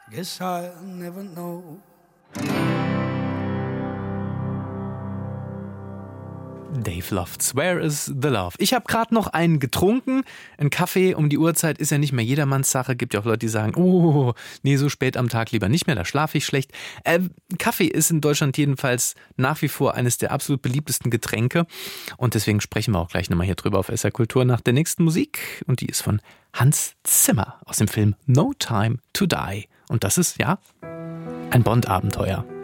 Guess I'll never know. Dave Lofts, Where is the Love? Ich habe gerade noch einen getrunken. Ein Kaffee um die Uhrzeit ist ja nicht mehr jedermanns Sache. Gibt ja auch Leute, die sagen, oh, nee, so spät am Tag lieber nicht mehr, da schlafe ich schlecht. Kaffee ist in Deutschland jedenfalls nach wie vor eines der absolut beliebtesten Getränke. Und deswegen sprechen wir auch gleich nochmal hier drüber auf SR Kultur nach der nächsten Musik. Und die ist von Hans Zimmer aus dem Film No Time to Die. Und das ist, ja, ein Bond-Abenteuer.